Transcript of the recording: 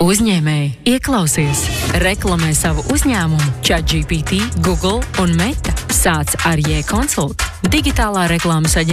Uzņēmēji, ieklausies! Reklamē savu uzņēmumu ChatGPT, Google un Meta. Sāc ar J-Consult. Digitālā reklāmas aģentūra